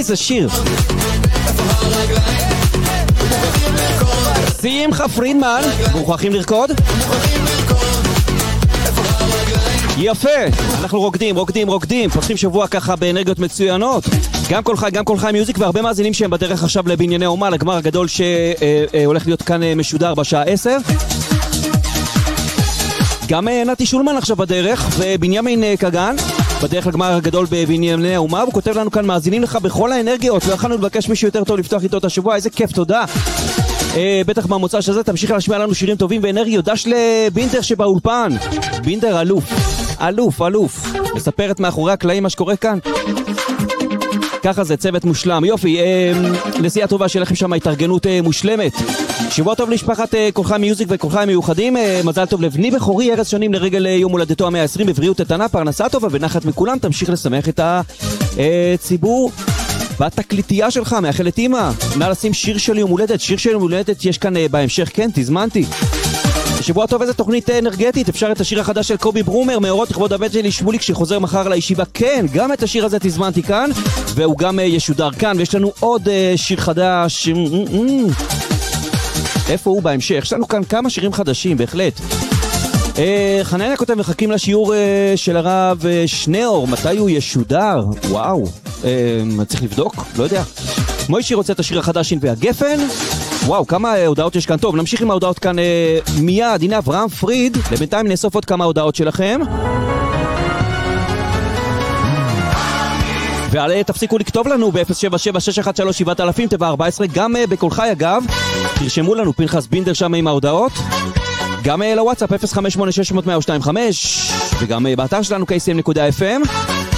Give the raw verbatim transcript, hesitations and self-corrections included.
איזה שיר. שמחה פרידמן, מוכרחים לרקוד? יפה, אנחנו רוקדים, רוקדים, רוקדים, פותחים שבוע ככה באנרגיות מצוינות. גם כל חי, גם כל חי מיוזיק, והרבה מאזינים שהם בדרך עכשיו לבנייני אומה, לגמר הגדול שהולך להיות כאן משודר בשעה עשר. גם נתי שולמן עכשיו בדרך, ובנימין קגן בדרך לגמר הגדול בבנייני האומה. הוא כותב לנו כאן, מאזינים לך בכל האנרגיות, ויכולנו לבקש מישהו יותר טוב לפתוח איתו את השבוע. איזה כיף, תודה. אה, בטח במוצא שזה תמשיך להשמיע לנו שירים טובים ואנרגיות. דש לבינדר שבאולפן, בינדר אלוף, אלוף, אלוף, מספרת מאחורי הקלעים מה שקורה כאן. ככה זה, צוות מושלם. יופי, אה, נסיעה טובה שלכם שם, התארגנות אה, מושלמת. שבוע טוב למשפחת אה, כל חי מיוזיק וכל חי מיוחדים. אה, מזל טוב לבני בכורי, ארץ שנים לרגל אה, יום הולדתו המאה ה-עשרים, בבריאות איתנה, פרנסה טובה ונחת מכולם. תמשיך לשמח את הציבור בתקליטייה שלך. מאחלת אמא, נא לשים שיר של יום הולדת. שיר של יום הולדת יש כאן אה, בהמשך, כן, תזמנתי. שבוע טוב, איזה תוכנית אנרגטית. אפשר את השיר החדש של קובי ברומר, מאורות לכבוד הבן שלי שמוליק שחוזר מחר לישיבה. כן, גם את השיר הזה תזמנתי כאן, והוא גם ישודר כאן. ויש לנו עוד שיר חדש. איפה הוא בהמשך? יש לנו כאן כמה שירים חדשים, בהחלט. חנניה כותב, מחכים לשיעור של הרב שניאור, מתי הוא ישודר? וואו, צריך לבדוק, לא יודע. מוישי רוצה את השיר החדש והגפן. וואו, כמה הודעות יש כאן. טוב, נמשיך עם ההודעות כאן אה, מיד. הנה אברהם פריד, לבינתיים נאסוף עוד כמה הודעות שלכם. ועל תפסיקו לכתוב לנו ב-אפס שבע שבע שש אחת שלוש שבע אלפים, טבע ארבע עשרה, גם אה, בכל חי אגב. תרשמו לנו, פנחס בינדר שם עם ההודעות. גם אה, לוואטסאפ אפס חמש שמונה שש אפס אפס שתיים חמש, וגם אה, באתר שלנו קייסים נקודה אף אם.